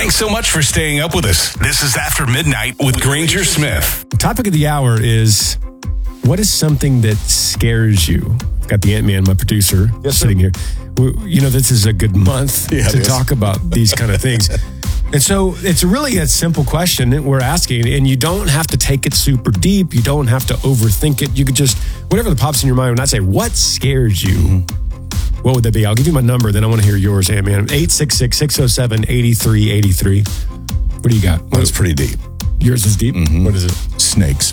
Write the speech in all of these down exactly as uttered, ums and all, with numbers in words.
Thanks so much for staying up with us. This is After Midnight with Granger Smith. The topic of the hour is, what is something that scares you? I've got the Ant-Man, my producer, yes, sitting here. You know, this is a good month yeah, to talk about these kind of things. And so it's really a simple question that we're asking, and you don't have to take it super deep. You don't have to overthink it. You could just, whatever that pops in your mind, when I say, what scares you? Mm-hmm. What would that be? I'll give you my number, then I want to hear yours, Ant-Man. eight six six, six oh seven, eight three eight three. What do you got? That's pretty deep. Yours is deep? Mm-hmm. What is it? Snakes.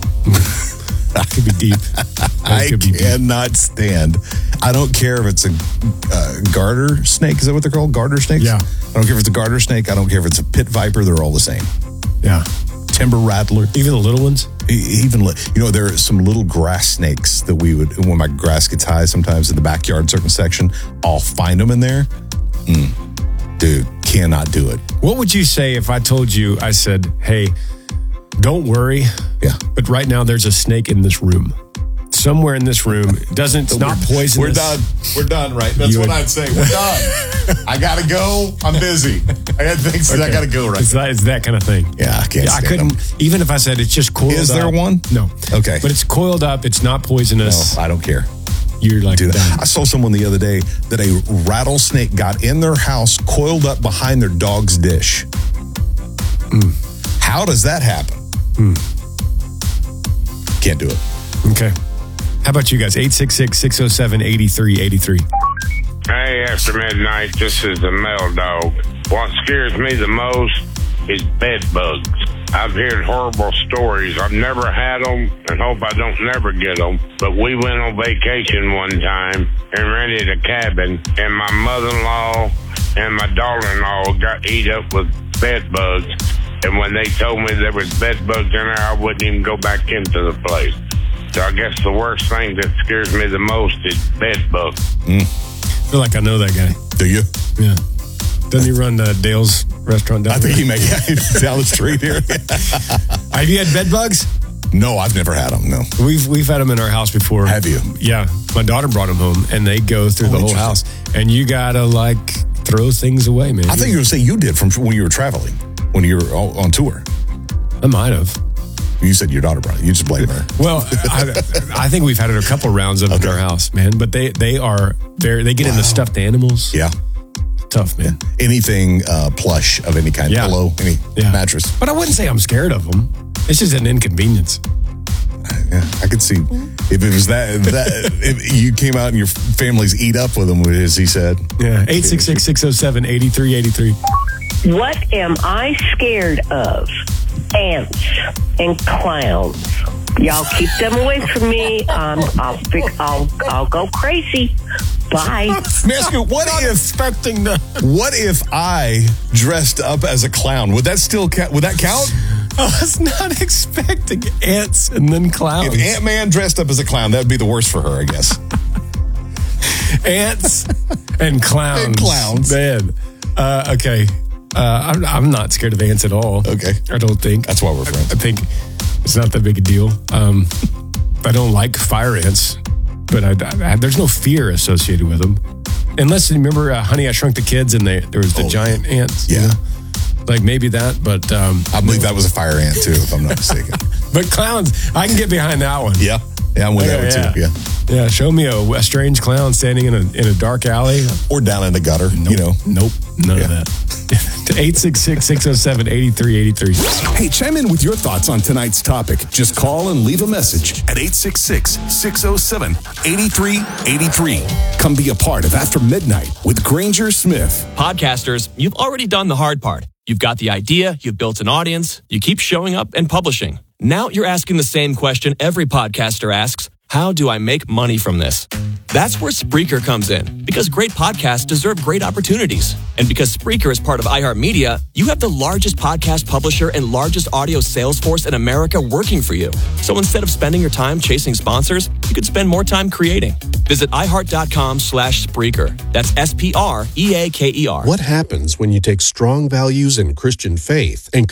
That could be deep. I could be cannot deep. stand. I don't care if it's a uh, garter snake. Is that what they're called? Garter snakes? Yeah. I don't care if it's a garter snake. I don't care if it's a pit viper. They're all the same. Yeah. Timber rattler. Even the little ones? Even, you know, there are some little grass snakes that we would, when my grass gets high sometimes in the backyard, certain section, I'll find them in there. Mm. Dude, cannot do it. What would you say if I told you, I said, hey, don't worry. Yeah. But right now there's a snake in this room. Somewhere in this room. It doesn't, it's not poisonous. We're done. We're done, right? That's you what would, I'd say. We're done. I got to go. I'm busy. I got things okay. that I got to go right it's now. that, it's that kind of thing. Yeah, I can't yeah, I couldn't, them. even if I said it's just coiled up. Is there up, one? No. Okay. But it's coiled up. It's not poisonous. No, I don't care. You're like, Dude, I saw someone the other day that a rattlesnake got in their house, coiled up behind their dog's dish. Mm. How does that happen? Mm. Can't do it. Okay. How about you guys? eight six six, six oh seven, eight three eight three. Hey, After Midnight, this is the Mail Dog. What scares me the most is bed bugs. I've heard horrible stories. I've never had them and hope I don't never get them. But we went on vacation one time and rented a cabin, and my mother-in-law and my daughter-in-law got eat up with bed bugs. And when they told me there was bed bugs in there, I wouldn't even go back into the place. So I guess the worst thing that scares me the most is bed bugs. Mm. I feel like I know that guy. Do you? Yeah. Doesn't he run uh, Dale's restaurant down I think he may yeah, down the street here. Have you had bed bugs? No, I've never had them, no. We've we've had them in our house before. Have you? Yeah. My daughter brought them home, and they go through oh, the whole house. And you got to, like, throw things away, man. I think you were going to say you did from when you were traveling, when you were on tour. I might have. You said your daughter brought it. You just blame her. Well, I, I think we've had it a couple rounds of okay. in our house, man. But they they are very they get wow. into stuffed animals. Yeah, tough, man. Anything uh, plush of any kind, yeah. pillow, any yeah. mattress. But I wouldn't say I'm scared of them. It's just an inconvenience. Yeah, I could see if it was that that if you came out and your families eat up with them, as he said. Yeah, eight six six six oh seven eighty three eighty three. What am I scared of? Ants and clowns. Y'all keep them away from me. Um, I'll, I'll I'll go crazy. Bye. May I ask you, what if expecting the? What if I dressed up as a clown? Would that still count? Would that count? I was not expecting ants and then clowns. If Ant-Man dressed up as a clown, that would be the worst for her, I guess. Ants and clowns. And clowns. Man. Uh, okay. Uh, I'm, I'm not scared of ants at all. Okay. I don't think. That's why we're friends. I, I think it's not that big a deal. Um, I don't like fire ants, but I, I, there's no fear associated with them. Unless you remember uh, Honey, I Shrunk the Kids, and they, there was the oh, giant yeah. ants. Yeah. You know? Like maybe that, but... Um, I believe that was a fire ant too, if I'm not mistaken. But clowns, I can get behind that one. Yeah. Yeah, I'm with yeah, that one yeah. too. Yeah. Yeah, show me a, a strange clown standing in a in a dark alley. Or down in the gutter, nope. you know. Nope, none yeah. of that. eight six six, six oh seven, eight three eight three. Hey, chime in with your thoughts on tonight's topic. Just call and leave a message at eight six six, six oh seven, eight three eight three. Come be a part of After Midnight with Granger Smith. Podcasters, you've already done the hard part. You've got the idea, you've built an audience, you keep showing up and publishing. Now you're asking the same question every podcaster asks: how do I make money from this? That's where Spreaker comes in, because great podcasts deserve great opportunities. And because Spreaker is part of iHeartMedia, you have the largest podcast publisher and largest audio sales force in America working for you. So instead of spending your time chasing sponsors, you could spend more time creating. Visit iHeart.com slash Spreaker. That's S P R E A K E R. What happens when you take strong values in Christian faith and